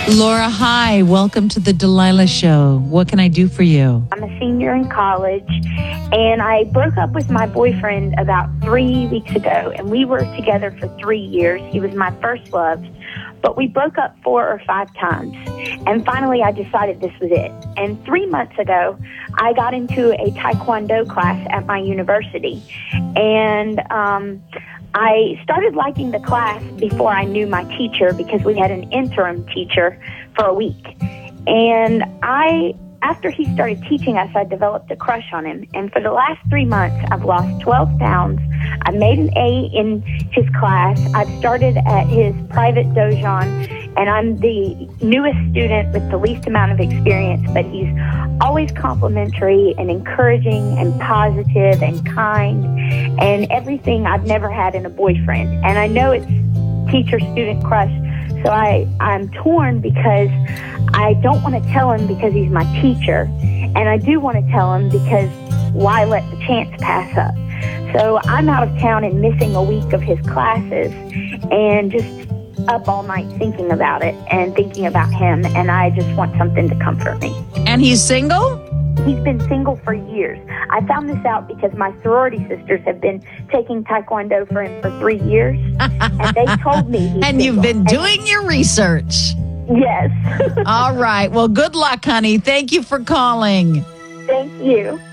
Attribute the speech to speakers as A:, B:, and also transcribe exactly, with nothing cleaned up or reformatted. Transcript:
A: Laura, hi. Welcome to the Delilah Show. What can I do for you?
B: I'm a senior in college, and I broke up with my boyfriend about three weeks ago, and we were together for three years. He was my first love, but we broke up four or five times, and finally I decided this was it. And three months ago, I got into a Taekwondo class at my university, and um, I started liking the class before I knew my teacher because we had an interim teacher for a week. And I, after he started teaching us, I developed a crush on him. And for the last three months, I've lost twelve pounds. I've made an A in his class. I've started at his private dojon, and I'm the newest student with the least amount of experience, but he's always complimentary and encouraging and positive and kind and everything I've never had in a boyfriend. And I know it's teacher-student crush, so I, I'm torn because I don't want to tell him because he's my teacher, and I do want to tell him because why let the chance pass up? So I'm out of town and missing a week of his classes and just up all night thinking about it and thinking about him, and I just want something to comfort me.
A: And he's single?
B: He's been single for years. I found this out because my sorority sisters have been taking Taekwondo for him for three years, and they told me he's
A: And you've
B: single.
A: been doing and, your research.
B: Yes.
A: All right. Well, good luck, honey. Thank you for calling.
B: Thank you.